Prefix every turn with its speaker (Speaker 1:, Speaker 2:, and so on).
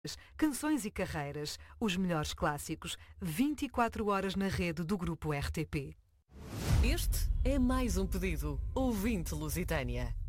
Speaker 1: Canções e carreiras, os melhores clássicos, 24 horas na rede do Grupo RTP.
Speaker 2: Este é mais um pedido. Ouvinte Lusitânia.